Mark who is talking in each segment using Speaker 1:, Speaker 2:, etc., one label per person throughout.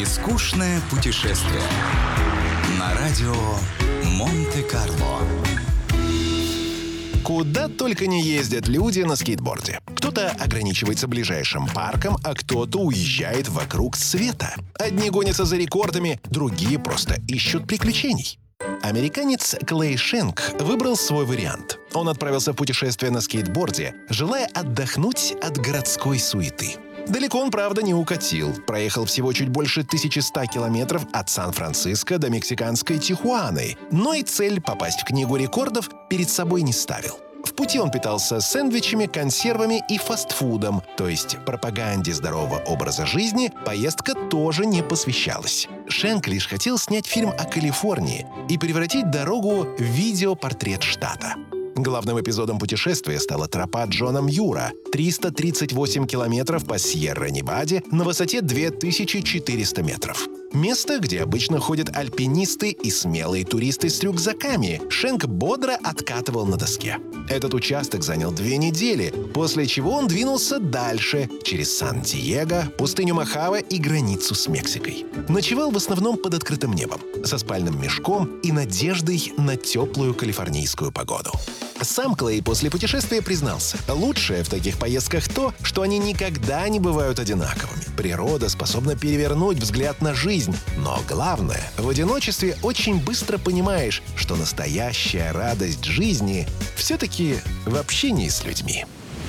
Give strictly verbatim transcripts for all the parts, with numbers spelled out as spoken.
Speaker 1: Нескучное путешествие на радио Монте-Карло.
Speaker 2: Куда только не ездят люди на скейтборде. Кто-то ограничивается ближайшим парком, а кто-то уезжает вокруг света. Одни гонятся за рекордами, другие просто ищут приключений. Американец Клей Шенк выбрал свой вариант. Он отправился в путешествие на скейтборде, желая отдохнуть от городской суеты. Далеко он, правда, не укатил. Проехал всего чуть больше тысячи ста километров от Сан-Франциско до мексиканской Тихуаны. Но и цель попасть в книгу рекордов перед собой не ставил. В пути он питался сэндвичами, консервами и фастфудом, то есть пропаганде здорового образа жизни поездка тоже не посвящалась. Шенк лишь хотел снять фильм о Калифорнии и превратить дорогу в видеопортрет штата. Главным эпизодом путешествия стала тропа Джона Мьюра — триста тридцать восемь километров по Сьерра-Неваде на высоте две тысячи четыреста метров. Место, где обычно ходят альпинисты и смелые туристы с рюкзаками, Шенк бодро откатывал на доске. Этот участок занял две недели, после чего он двинулся дальше, через Сан-Диего, пустыню Мохаве и границу с Мексикой. Ночевал в основном под открытым небом, со спальным мешком и надеждой на теплую калифорнийскую погоду. Сам Клей после путешествия признался, лучшее в таких поездках то, что они никогда не бывают одинаковыми. Природа способна перевернуть взгляд на жизнь, но главное, в одиночестве очень быстро понимаешь, что настоящая радость жизни все-таки в общении с людьми.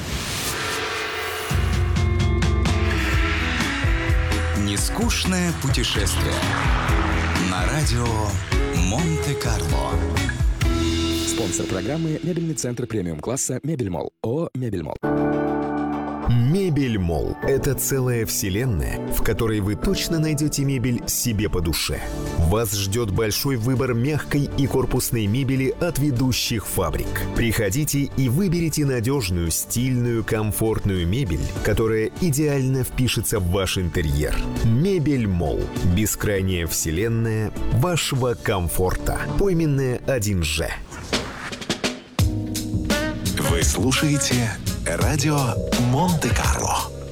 Speaker 1: Нескучное путешествие на радио Монте-Карло.
Speaker 3: Спонсор программы — мебельный центр премиум-класса «Мебельмолл». ООО «Мебельмолл».
Speaker 4: Мебельмолл – это целая вселенная, в которой вы точно найдете мебель себе по душе. Вас ждет большой выбор мягкой и корпусной мебели от ведущих фабрик. Приходите и выберите надежную, стильную, комфортную мебель, которая идеально впишется в ваш интерьер. Мебельмолл – бескрайняя вселенная вашего комфорта. Пойменная один Ж.
Speaker 2: Вы слушаете радио Монте-Карло.